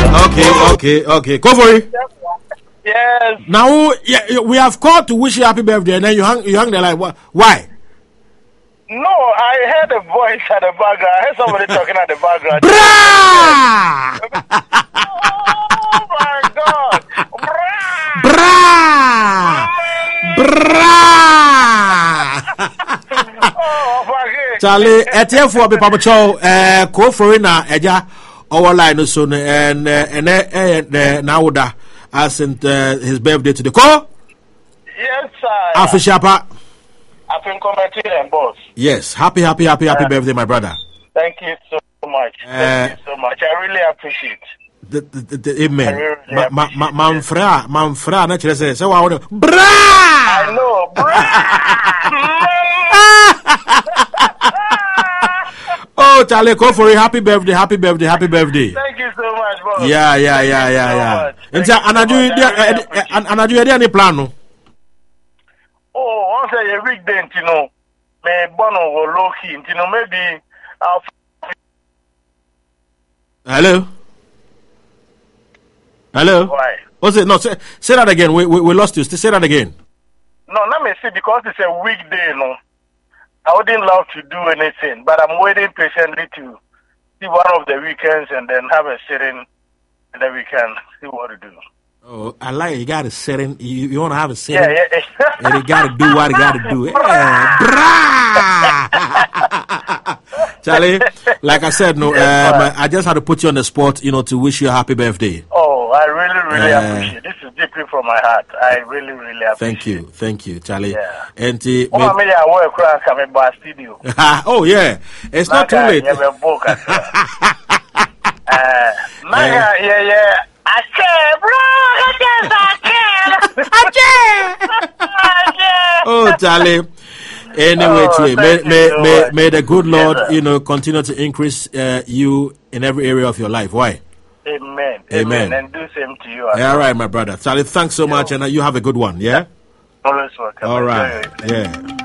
Okay. Go for it. Yes. Now, we have called to wish you happy birthday, and then you hung there like, why? No, I heard a voice at the background. I heard somebody talking at the background. Brah! Oh my God! Brah! Oh, okay. Charlie, ETF be Papa Chow, co foreigner, Eja, our line so and now as in his birthday to the call. Yes, sir. Afishapa. I've been commenting and boss. Yes, happy birthday, my brother. Thank you so much. Thank you so much. I really appreciate. Amen. Manfra, naturally says, so I want to. Bra! I know, Oh, Charlie, go for it. Happy birthday. Thank you so much, boss. Yeah. And Anaju, any plan? Oh, once a weekday, may Bono or low key, maybe I'll. Hello? Why? What's it? No, say that again. We lost you. Say that again. No, let me see, because it's a weekday, I wouldn't love to do anything, but I'm waiting patiently to see one of the weekends and then have a sitting, and then we can see what to do. Oh, I like it. You got to sit in. You want to have a sit in? Yeah. And you got to do what you got to do. Charlie, like I said, I just had to put you on the spot, to wish you a happy birthday. Oh, I really appreciate it. This is deeply from my heart. I really appreciate it. Thank you, Charlie. Yeah. And oh, yeah. It's not too late. Oh, Charlie. Anyway, may the good Lord, continue to increase you in every area of your life. Why? Amen. And do same to you. All right, my brother. Charlie, thanks so much, and you have a good one. Yeah. Always welcome. All right. Yeah.